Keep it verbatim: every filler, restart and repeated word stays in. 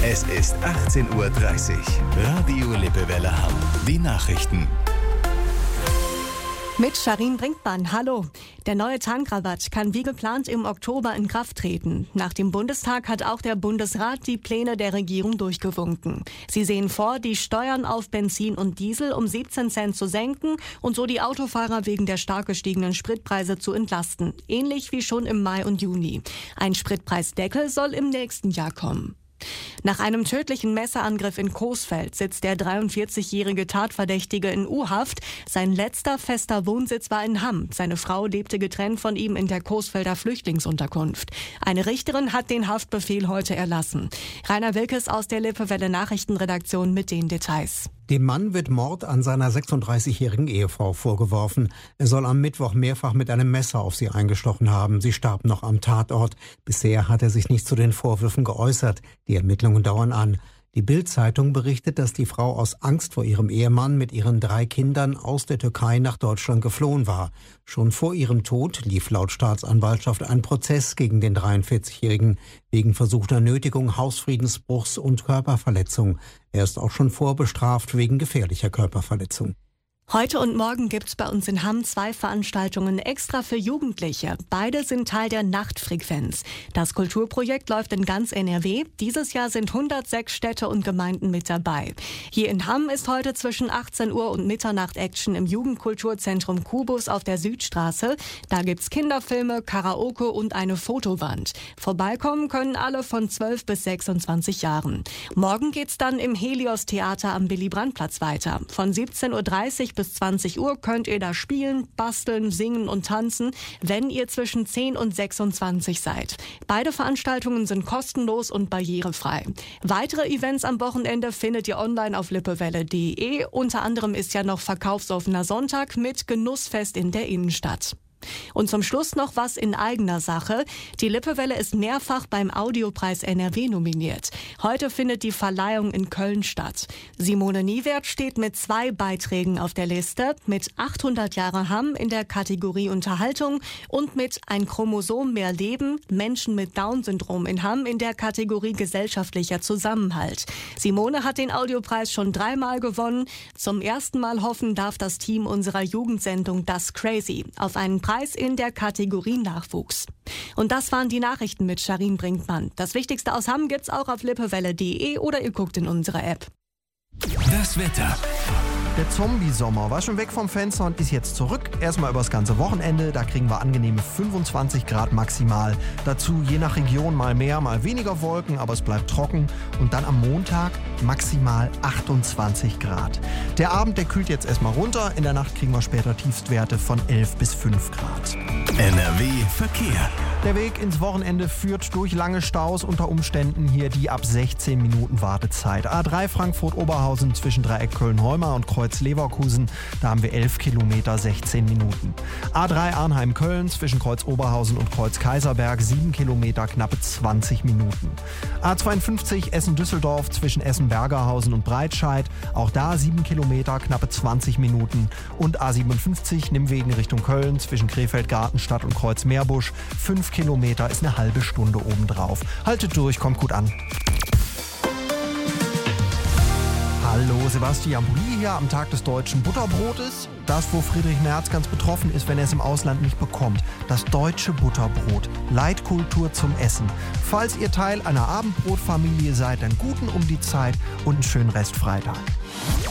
Es ist achtzehn Uhr dreißig. Radio Lippewelle Hamm. Die Nachrichten. Mit Sharin Brinkmann, hallo. Der neue Tankrabatt kann wie geplant im Oktober in Kraft treten. Nach dem Bundestag hat auch der Bundesrat die Pläne der Regierung durchgewunken. Sie sehen vor, die Steuern auf Benzin und Diesel um siebzehn Cent zu senken und so die Autofahrer wegen der stark gestiegenen Spritpreise zu entlasten. Ähnlich wie schon im Mai und Juni. Ein Spritpreisdeckel soll im nächsten Jahr kommen. Nach einem tödlichen Messerangriff in Coesfeld sitzt der dreiundvierzigjährige Tatverdächtige in U-Haft. Sein letzter fester Wohnsitz war in Hamm. Seine Frau lebte getrennt von ihm in der Coesfelder Flüchtlingsunterkunft. Eine Richterin hat den Haftbefehl heute erlassen. Rainer Wilkes aus der Lippewelle Nachrichtenredaktion mit den Details. Dem Mann wird Mord an seiner sechsunddreißigjährigen Ehefrau vorgeworfen. Er soll am Mittwoch mehrfach mit einem Messer auf sie eingestochen haben. Sie starb noch am Tatort. Bisher hat er sich nicht zu den Vorwürfen geäußert. Die Ermittlungen dauern an. Die Bild-Zeitung berichtet, dass die Frau aus Angst vor ihrem Ehemann mit ihren drei Kindern aus der Türkei nach Deutschland geflohen war. Schon vor ihrem Tod lief laut Staatsanwaltschaft ein Prozess gegen den dreiundvierzigjährigen wegen versuchter Nötigung, Hausfriedensbruchs und Körperverletzung. Er ist auch schon vorbestraft wegen gefährlicher Körperverletzung. Heute und morgen gibt's bei uns in Hamm zwei Veranstaltungen extra für Jugendliche. Beide sind Teil der Nachtfrequenz. Das Kulturprojekt läuft in ganz N R W. Dieses Jahr sind hundertsechs Städte und Gemeinden mit dabei. Hier in Hamm ist heute zwischen achtzehn Uhr und Mitternacht Action im Jugendkulturzentrum Kubus auf der Südstraße. Da gibt's Kinderfilme, Karaoke und eine Fotowand. Vorbeikommen können alle von zwölf bis sechsundzwanzig Jahren. Morgen geht's dann im Helios Theater am Willy-Brandt-Platz weiter. Von siebzehn Uhr dreißig bis zwanzig Uhr könnt ihr da spielen, basteln, singen und tanzen, wenn ihr zwischen zehn und sechsundzwanzig seid. Beide Veranstaltungen sind kostenlos und barrierefrei. Weitere Events am Wochenende findet ihr online auf lippewelle punkt de. Unter anderem ist ja noch verkaufsoffener Sonntag mit Genussfest in der Innenstadt. Und zum Schluss noch was in eigener Sache. Die Lippewelle ist mehrfach beim Audiopreis N R W nominiert. Heute findet die Verleihung in Köln statt. Simone Niewert steht mit zwei Beiträgen auf der Liste, mit achthundert Jahre Hamm in der Kategorie Unterhaltung und mit Ein Chromosom mehr Leben, Menschen mit Down-Syndrom in Hamm in der Kategorie gesellschaftlicher Zusammenhalt. Simone hat den Audiopreis schon dreimal gewonnen. Zum ersten Mal hoffen darf das Team unserer Jugendsendung Das Crazy auf einen Preis in der Kategorie Nachwuchs. Und das waren die Nachrichten mit Sharin Brinkmann. Das Wichtigste aus Hamm gibt's auch auf lippewelle punkt de oder ihr guckt in unsere App. Das Wetter. Der Zombie-Sommer war schon weg vom Fenster und ist jetzt zurück. Erstmal übers ganze Wochenende. Da kriegen wir angenehme fünfundzwanzig Grad maximal. Dazu je nach Region mal mehr, mal weniger Wolken, aber es bleibt trocken. Und dann am Montag maximal achtundzwanzig Grad. Der Abend, der kühlt jetzt erstmal runter. In der Nacht kriegen wir später Tiefstwerte von elf bis fünf Grad. N R W Verkehr. Der Weg ins Wochenende führt durch lange Staus, unter Umständen hier die ab sechzehn Minuten Wartezeit. A drei Frankfurt-Oberhausen zwischen Dreieck Köln-Heumar und Kreuz-Leverkusen, da haben wir elf Kilometer, sechzehn Minuten. A drei Arnheim-Köln zwischen Kreuz-Oberhausen und Kreuz-Kaiserberg, sieben Kilometer, knappe zwanzig Minuten. A zweiundfünfzig Essen-Düsseldorf zwischen Essen-Bergerhausen und Breitscheid, auch da sieben Kilometer, knappe zwanzig Minuten. Und A siebenundfünfzig Nimwegen Richtung Köln zwischen Krefeld-Gartenstadt und Kreuz-Meerbusch, fünf Kilometer ist eine halbe Stunde obendrauf. Haltet durch, kommt gut an. Hallo, Sebastian Bulli hier am Tag des deutschen Butterbrotes. Das, wo Friedrich Merz ganz betroffen ist, wenn er es im Ausland nicht bekommt. Das deutsche Butterbrot. Leitkultur zum Essen. Falls ihr Teil einer Abendbrotfamilie seid, dann guten um die Zeit und einen schönen Restfreitag.